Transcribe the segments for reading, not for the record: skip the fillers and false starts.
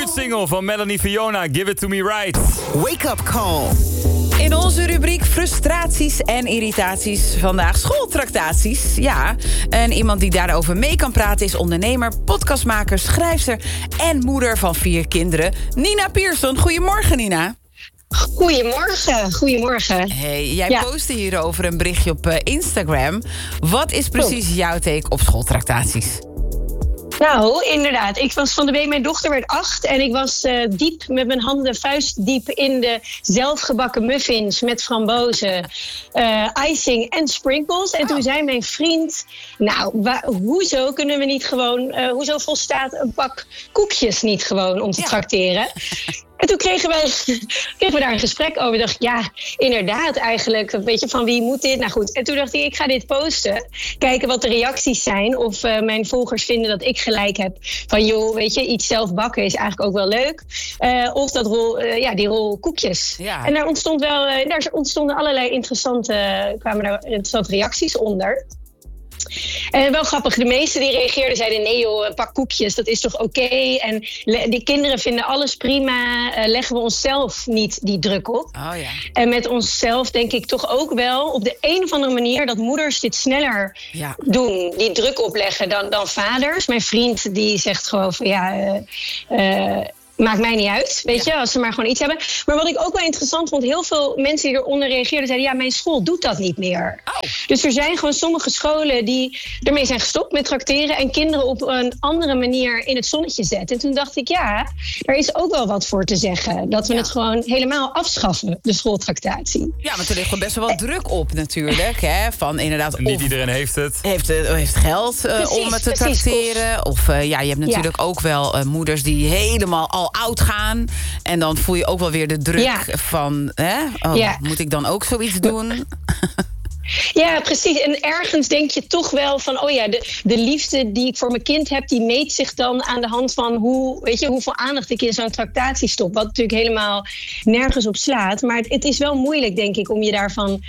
debuutsingle van Melanie Fiona, Give It To Me Right. Wake Up Call. In onze rubriek frustraties en irritaties vandaag schooltractaties. Ja, en iemand die daarover mee kan praten is ondernemer, podcastmaker, schrijfster en moeder van 4 kinderen. Nina Pierson. Goedemorgen, Nina. Goedemorgen. Hey, jij postte hierover een berichtje op Instagram. Wat is precies jouw take op schooltractaties? Nou, inderdaad. Ik was van de week, mijn dochter werd 8... en ik was diep met mijn handen vuistdiep in de zelfgebakken muffins met frambozen, icing en sprinkles. En toen zei mijn vriend, nou, hoezo kunnen we niet gewoon, hoezo volstaat een pak koekjes niet gewoon om te trakteren? En toen kregen we daar een gesprek over. Ik dacht, ja, inderdaad eigenlijk. Weet je, van wie moet dit? Nou goed. En toen dacht ik ga dit posten. Kijken wat de reacties zijn. Of mijn volgers vinden dat ik gelijk heb. Van joh, weet je, iets zelf bakken is eigenlijk ook wel leuk. Of dat die rol koekjes. Ja. En daar ontstonden allerlei interessante reacties onder. En wel grappig, de meesten die reageerden zeiden, nee joh, een pak koekjes, dat is toch oké? En die kinderen vinden alles prima. Leggen we onszelf niet die druk op. Oh ja. En met onszelf denk ik toch ook wel op de een of andere manier dat moeders dit sneller doen. Die druk opleggen dan vaders. Mijn vriend die zegt gewoon van maakt mij niet uit, weet je, als ze maar gewoon iets hebben. Maar wat ik ook wel interessant vond, heel veel mensen die eronder reageerden zeiden, ja, mijn school doet dat niet meer. Oh. Dus er zijn gewoon sommige scholen die ermee zijn gestopt met trakteren en kinderen op een andere manier in het zonnetje zetten. En toen dacht ik, ja, er is ook wel wat voor te zeggen. Dat we het gewoon helemaal afschaffen, de schooltractatie. Ja, maar er ligt gewoon best wel wat druk op natuurlijk. Hè? Van inderdaad, niet iedereen heeft het. Heeft geld om het te trakteren. Of je hebt natuurlijk ook wel moeders die helemaal al oud gaan. En dan voel je ook wel weer de druk van, moet ik dan ook zoiets doen? Ja, precies. En ergens denk je toch wel van, de liefde die ik voor mijn kind heb, die meet zich dan aan de hand van hoeveel aandacht ik in zo'n tractatie stop. Wat natuurlijk helemaal nergens op slaat. Maar het is wel moeilijk, denk ik, om je daarvan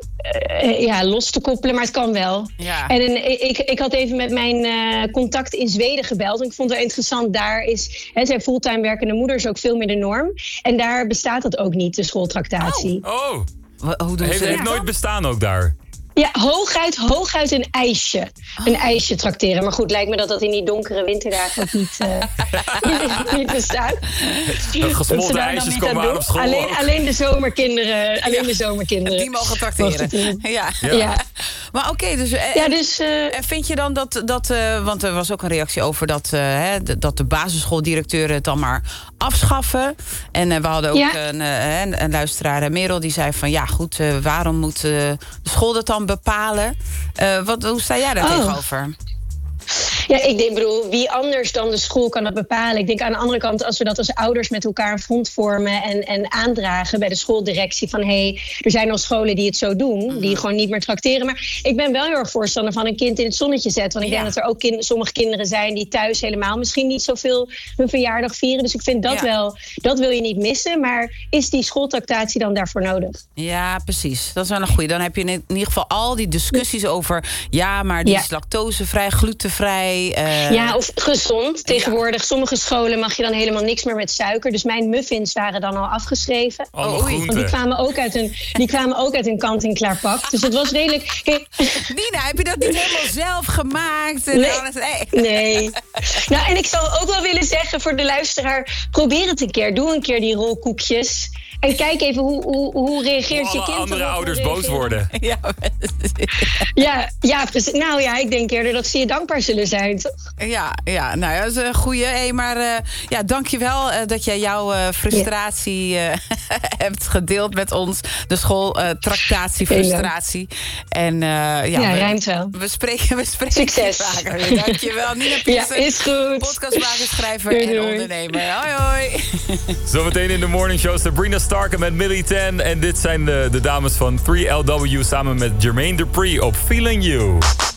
los te koppelen, maar het kan wel. Ja. En ik had even met mijn contact in Zweden gebeld. En ik vond het wel interessant, daar zijn fulltime werkende moeders ook veel meer de norm. En daar bestaat dat ook niet, de schooltractatie. Hoe doen ze heeft nooit bestaan ook daar? Ja, hooguit een ijsje. Een ijsje trakteren. Maar goed, lijkt me dat in die donkere winterdagen ook niet bestaat. Dat gesmolten ijsjes komen aan op school. Alleen de zomerkinderen. De zomerkinderen. Die mogen trakteren. Ja. Maar oké, dus vind je dan dat want er was ook een reactie over dat de basisschooldirecteuren het dan maar afschaffen. En we hadden ook een luisteraar, Merel, die zei van ja goed, waarom moet de school dat dan bepalen? Hoe sta jij daar tegenover? Ja, ik bedoel, wie anders dan de school kan dat bepalen? Ik denk aan de andere kant, als we dat als ouders met elkaar een front vormen en aandragen bij de schooldirectie van er zijn al scholen die het zo doen, die gewoon niet meer trakteren. Maar ik ben wel heel erg voorstander van een kind in het zonnetje zetten. Want ik denk dat er ook sommige kinderen zijn die thuis helemaal misschien niet zoveel hun verjaardag vieren. Dus ik vind dat wil je niet missen. Maar is die schooltractatie dan daarvoor nodig? Ja, precies. Dat is wel een goeie. Dan heb je in ieder geval al die discussies over, maar die is lactosevrij, glutenvrij. Of gezond. Tegenwoordig, sommige scholen mag je dan helemaal niks meer met suiker. Dus mijn muffins waren dan al afgeschreven. Want die kwamen ook uit een kant-en-klaar pak. Dus het was redelijk... Nina, heb je dat niet helemaal zelf gemaakt? Nee. Nou, en ik zou ook wel willen zeggen voor de luisteraar, probeer het een keer. Doe een keer die rolkoekjes. En kijk even hoe reageert je kind. Andere ouders boos worden. Ja, precies. Nou ja, ik denk eerder dat ze je dankbaar zullen zijn, toch? Ja, nou ja, dat is een goeie. Maar dank je wel dat jij jouw frustratie hebt gedeeld met ons. De schooltractatiefrustratie. En rijmt wel. We spreken Succes. vaker. Dank je wel, Nina Pierson. Ja, is goed. Podcastmaker, schrijver en ondernemer. Hoi. Zometeen in de morning show Sabrina Stark met Millie Ten. En dit zijn de dames van 3LW samen met Jermaine Dupri op Feeling You.